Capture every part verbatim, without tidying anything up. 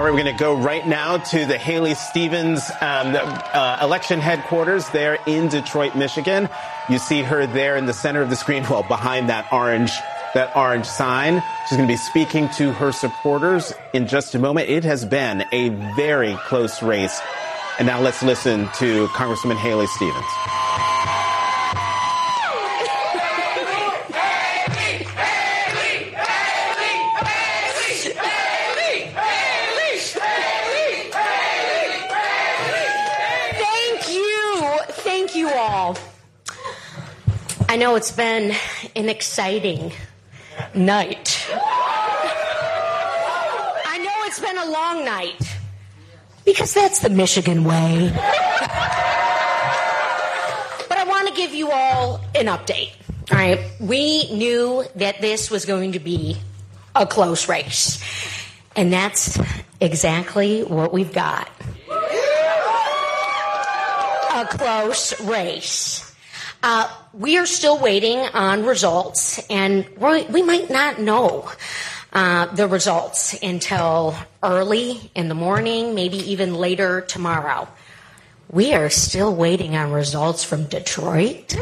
All right, we're going to go right now to the Haley Stevens um, uh, election headquarters there in Detroit, Michigan. You see her there in the center of the screen, well, behind that orange that orange sign. She's going to be speaking to her supporters in just a moment. It has been a very close race. And now let's listen to Congresswoman Haley Stevens. I know it's been an exciting night. I know it's been a long night, because that's the Michigan way. But I want to give you all an update. All right, we knew that this was going to be a close race, and that's exactly what we've got. A close race. Uh, we are still waiting on results, and we we might not know uh, the results until early in the morning, maybe even later tomorrow. We are still waiting on results from Detroit.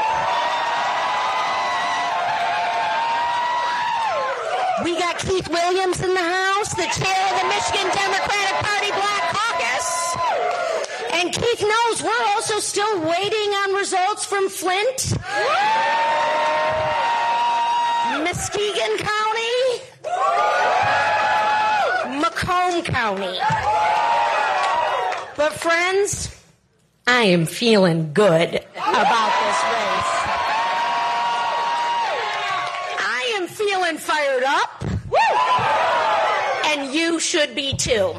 We got Keith Williams in the House, the chair of the Michigan Democratic Party Black Caucus. And Keith knows we're also still waiting on results from Flint, Muskegon County, Macomb County. But friends, I am feeling good about this race. I am feeling fired up, and you should be too.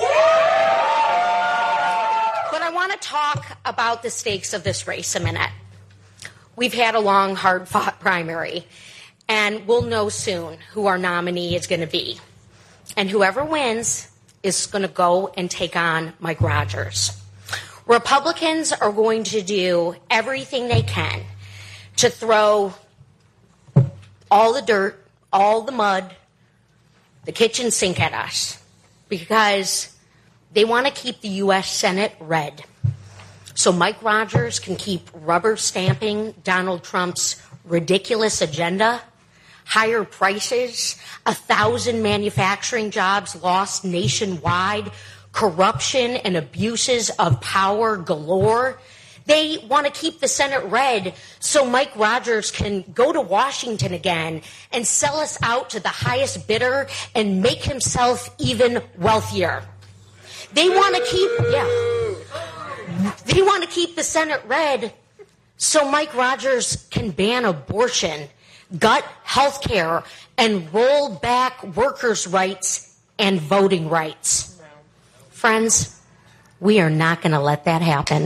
But I want to talk about the stakes of this race a minute. We've had a long, hard-fought primary, and we'll know soon who our nominee is going to be. And whoever wins is going to go and take on Mike Rogers. Republicans are going to do everything they can to throw all the dirt, all the mud, the kitchen sink at us, because they want to keep the U S Senate red, so Mike Rogers can keep rubber stamping Donald Trump's ridiculous agenda, higher prices, a thousand manufacturing jobs lost nationwide, corruption and abuses of power galore. They want to keep the Senate red so Mike Rogers can go to Washington again and sell us out to the highest bidder and make himself even wealthier. They want to keep, yeah, they want to keep the Senate red so Mike Rogers can ban abortion, gut health care, and roll back workers' rights and voting rights. Friends, we are not going to let that happen.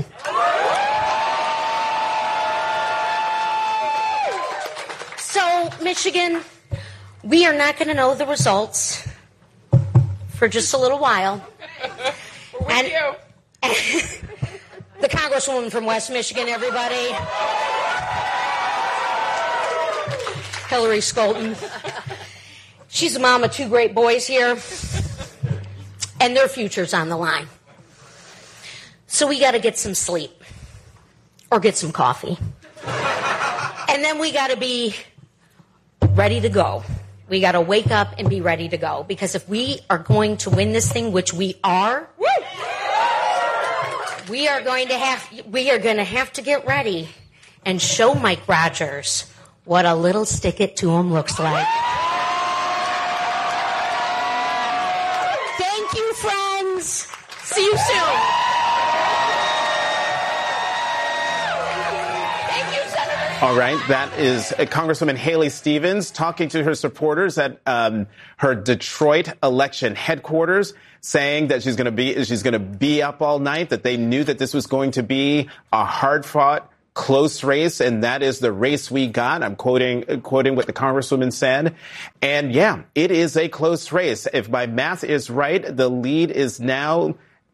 So, Michigan, we are not going to know the results for just a little while. And, and the Congresswoman from West Michigan, everybody. Hillary Scholten. She's a mom of two great boys here, and their future's on the line. So we got to get some sleep or get some coffee. And then we got to be ready to go. We got to wake up and be ready to go, because if we are going to win this thing, which we are, we are going to have we are going to have to get ready and show Mike Rogers what a little stick it to him looks like. Thank you, friends. See you soon. All right, that is Congresswoman Haley Stevens talking to her supporters at um, her Detroit election headquarters, saying that she's going to be she's going to be up all night, that they knew that this was going to be a hard-fought, close race, and that is the race we got. I'm quoting quoting what the Congresswoman said. And yeah, it is a close race. If my math is right, the lead is now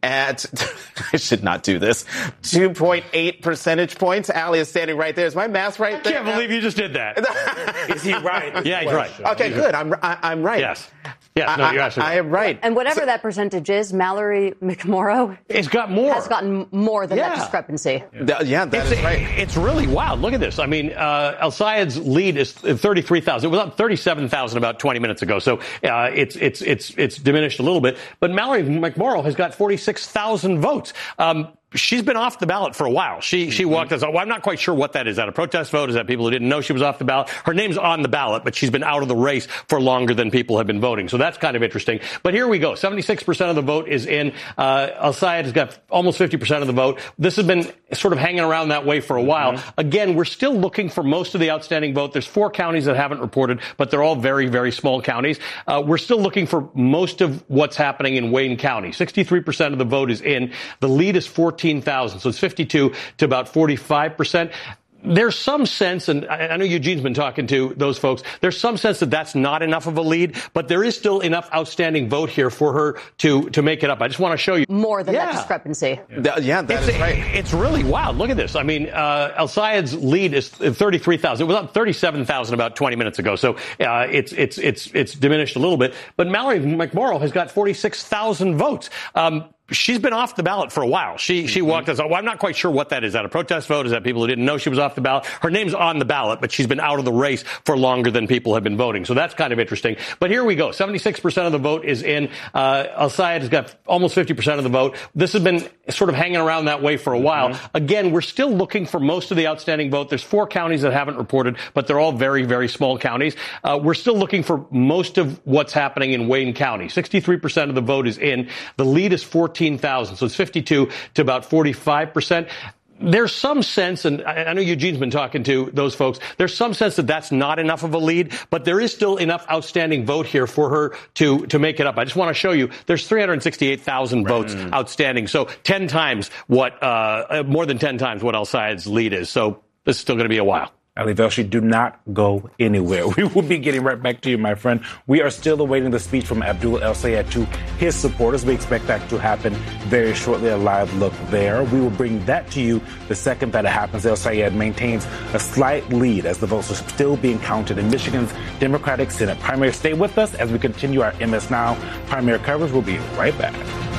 at, I should not do this, two point eight percentage points. Ali is standing right there. Is my math right I there? I can't believe you just did that. Is he right? Yeah, he's right. Okay, he's good. Right. I'm, I, I'm right. Yes. Yes, no, I, you're absolutely I, I am right. And whatever so, that percentage is, Mallory McMorrow it's got more. has gotten more than Yeah. that discrepancy. Th- yeah, that it's, is right. It's really wild. Look at this. I mean, uh, El Sayed's lead is thirty-three thousand. It was up thirty-seven thousand about twenty minutes ago. So uh, it's it's it's it's diminished a little bit. But Mallory McMorrow has got forty-six thousand votes. Um, She's been off the ballot for a while. She she mm-hmm. walked us. Well, I'm not quite sure what that is. Is that a protest vote? Is that people who didn't know she was off the ballot? Her name's on the ballot, but she's been out of the race for longer than people have been voting. So that's kind of interesting. But here we go. seventy-six percent of the vote is in. Uh, El Sayed has got almost fifty percent of the vote. This has been sort of hanging around that way for a while. Mm-hmm. Again, we're still looking for most of the outstanding vote. There's four counties that haven't reported, but they're all very, very small counties. Uh, we're still looking for most of what's happening in Wayne County. sixty-three percent of the vote is in. The lead is fourteen thousand. So it's fifty-two to about forty-five percent. There's some sense, and I know Eugene's been talking to those folks, there's some sense that that's not enough of a lead, but there is still enough outstanding vote here for her to, to make it up. I just want to show you. More than yeah. that discrepancy. Yeah, Th- yeah that it's, is right. It's really wild. Look at this. I mean, uh, El Sayed's lead is thirty-three thousand. It was up thirty-seven thousand about twenty minutes ago. So uh, it's it's it's it's diminished a little bit. But Mallory McMorrow has got forty-six thousand votes. Um, She's been off the ballot for a while. She she mm-hmm. walked us. Well, I'm not quite sure what that is. Is that a protest vote? Is that people who didn't know she was off the ballot? Her name's on the ballot, but she's been out of the race for longer than people have been voting. So that's kind of interesting. But here we go. seventy-six percent of the vote is in. Uh, El Sayed has got almost fifty percent of the vote. This has been sort of hanging around that way for a while. Mm-hmm. Again, we're still looking for most of the outstanding vote. There's four counties that haven't reported, but they're all very, very small counties. Uh, we're still looking for most of what's happening in Wayne County. sixty-three percent of the vote is in. The lead is fourteen thousand. So it's fifty-two to about forty-five percent. There's some sense, and I know Eugene's been talking to those folks, there's some sense that that's not enough of a lead, but there is still enough outstanding vote here for her to, to make it up. I just want to show you there's three hundred sixty-eight thousand votes mm. outstanding. So ten times what, uh, more than ten times what El Sayed's lead is. So this is still going to be a while. Ali Velshi, do not go anywhere. We will be getting right back to you, my friend. We are still awaiting the speech from Abdul El Sayed to his supporters. We expect that to happen very shortly. A live look there. We will bring that to you the second that it happens. El Sayed maintains a slight lead as the votes are still being counted in Michigan's Democratic Senate primary. Stay with us as we continue our M S Now primary coverage. We'll be right back.